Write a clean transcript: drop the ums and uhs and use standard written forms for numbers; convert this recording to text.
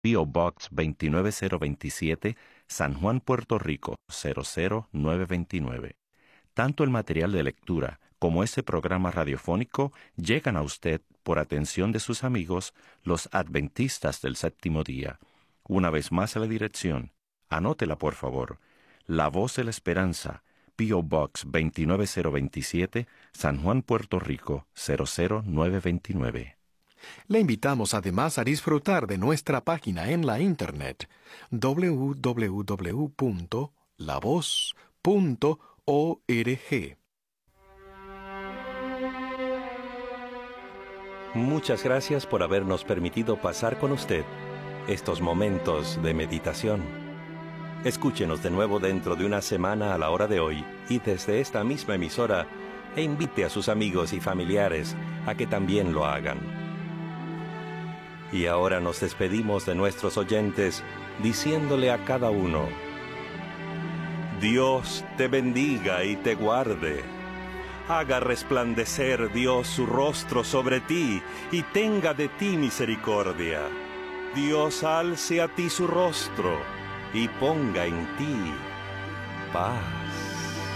P.O. Box 29027, San Juan, Puerto Rico 00929. Tanto el material de lectura como este programa radiofónico llegan a usted por atención de sus amigos, los adventistas del séptimo día. Una vez más a la dirección, anótela por favor. La Voz de la Esperanza, P.O. Box 29027, San Juan, Puerto Rico 00929. Le invitamos además a disfrutar de nuestra página en la internet www.lavoz.org. Muchas gracias por habernos permitido pasar con usted estos momentos de meditación. Escúchenos de nuevo dentro de una semana a la hora de hoy y desde esta misma emisora, e invite a sus amigos y familiares a que también lo hagan. Y ahora nos despedimos de nuestros oyentes diciéndole a cada uno: Dios te bendiga y te guarde. Haga resplandecer Dios su rostro sobre ti y tenga de ti misericordia. Dios alce a ti su rostro y ponga en ti paz.